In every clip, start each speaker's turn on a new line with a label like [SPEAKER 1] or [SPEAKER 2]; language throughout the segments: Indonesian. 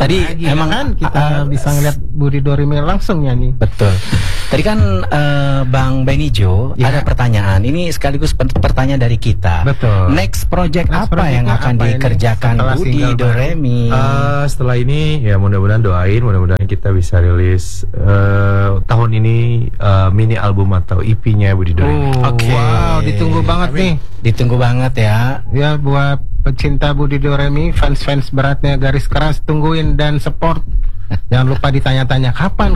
[SPEAKER 1] Tadi emang
[SPEAKER 2] kan kita bisa ngeliat Budi Doremi langsung nyanyi.
[SPEAKER 1] betul. Tadi kan Bang Benijo
[SPEAKER 2] Ya.
[SPEAKER 1] ada pertanyaan. Ini sekaligus pertanyaan dari kita.
[SPEAKER 2] Betul.
[SPEAKER 1] Next project
[SPEAKER 2] Next
[SPEAKER 1] apa yang
[SPEAKER 2] project-nya
[SPEAKER 1] akan
[SPEAKER 2] apa ini
[SPEAKER 1] dikerjakan
[SPEAKER 2] setelah
[SPEAKER 1] Budi
[SPEAKER 2] single baru?
[SPEAKER 1] Doremi?
[SPEAKER 3] Setelah ini ya mudah-mudahan doain, mudah-mudahan kita bisa rilis tahun ini mini album atau EP-nya Budi Doremi.
[SPEAKER 1] Oke.
[SPEAKER 2] Wow, ditunggu banget nih.
[SPEAKER 1] Ditunggu banget ya.
[SPEAKER 2] Ya, buat pecinta Budi Doremi, fans-fans beratnya garis keras, tungguin dan support. Jangan lupa ditanya-tanya kapan.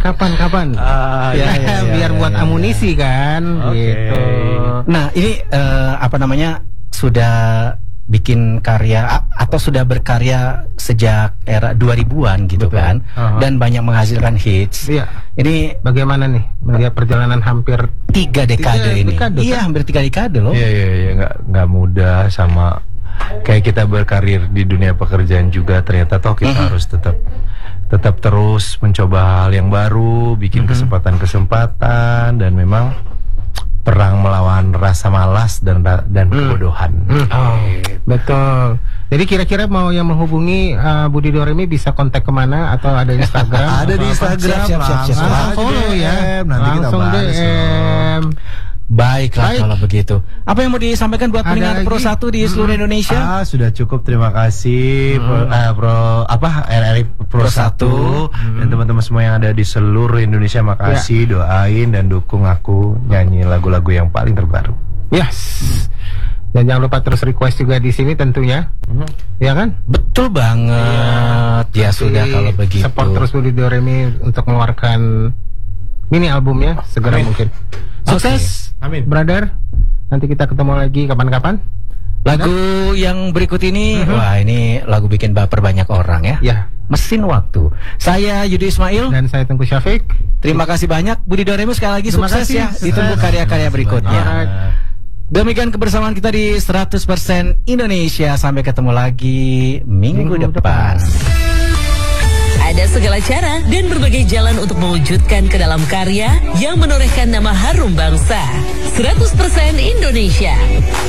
[SPEAKER 2] Biar buat amunisi kan.
[SPEAKER 3] Oke.
[SPEAKER 2] Gitu.
[SPEAKER 1] Nah, ini apa namanya, sudah bikin karya atau sudah berkarya sejak era 2000-an gitu.
[SPEAKER 3] Betul.
[SPEAKER 1] Kan,
[SPEAKER 3] Aha.
[SPEAKER 1] dan banyak menghasilkan hits.
[SPEAKER 2] Iya.
[SPEAKER 1] Ini
[SPEAKER 2] Bagaimana nih melihat perjalanan hampir
[SPEAKER 1] 3 dekade ini.
[SPEAKER 2] dekade,
[SPEAKER 1] Iya,
[SPEAKER 2] kan?
[SPEAKER 1] hampir 3 dekade loh.
[SPEAKER 3] Iya, nggak mudah, sama kayak kita berkarir di dunia pekerjaan juga, ternyata toh kita harus tetap terus mencoba hal yang baru, bikin kesempatan-kesempatan, dan memang perang melawan rasa malas dan kebodohan.
[SPEAKER 2] Oh, betul. Jadi kira-kira mau yang menghubungi Budi Doremi bisa kontak kemana, atau ada Instagram?
[SPEAKER 3] Ada di
[SPEAKER 2] atau apa?
[SPEAKER 3] Instagram,
[SPEAKER 1] Siap.
[SPEAKER 3] langsung
[SPEAKER 2] Langsung
[SPEAKER 3] aja
[SPEAKER 2] follow ya.
[SPEAKER 3] DM, nanti kita
[SPEAKER 2] Langsung
[SPEAKER 3] bahas.
[SPEAKER 2] DM.
[SPEAKER 1] Baiklah
[SPEAKER 2] Baik.
[SPEAKER 1] kalau begitu. Apa yang mau disampaikan buat
[SPEAKER 2] Ada
[SPEAKER 1] pendengar Pro
[SPEAKER 2] lagi?
[SPEAKER 1] 1 di seluruh Indonesia?
[SPEAKER 3] Sudah cukup, terima kasih RRI Pro 1 dan teman-teman semua yang ada di seluruh Indonesia, makasih, doain dan dukung aku nyanyi lagu-lagu yang paling terbaru.
[SPEAKER 2] Yes. Dan jangan lupa terus request juga di sini tentunya. Ya kan?
[SPEAKER 1] Betul banget. Ya sudah kalau begitu.
[SPEAKER 2] Support terus Budi Doremi untuk mengeluarkan mini albumnya segera mungkin. Sukses,
[SPEAKER 3] Amin.
[SPEAKER 2] brother. Nanti kita ketemu lagi kapan-kapan.
[SPEAKER 1] Lagu yang berikut ini, wah ini lagu bikin baper banyak orang ya.
[SPEAKER 2] Ya.
[SPEAKER 1] Mesin Waktu. Saya Yudi Ismail.
[SPEAKER 2] Dan saya Tengku Syafiq.
[SPEAKER 1] Terima kasih banyak Budi Doremi, sekali lagi
[SPEAKER 2] Terima
[SPEAKER 1] sukses
[SPEAKER 2] kasih.
[SPEAKER 1] ya. Ditunggu karya-karya berikutnya.
[SPEAKER 2] Alright.
[SPEAKER 1] Demikian kebersamaan kita di 100% Indonesia. Sampai ketemu lagi minggu depan.
[SPEAKER 4] Ada segala cara dan berbagai jalan untuk mewujudkan ke dalam karya yang menorehkan nama harum bangsa. 100% Indonesia.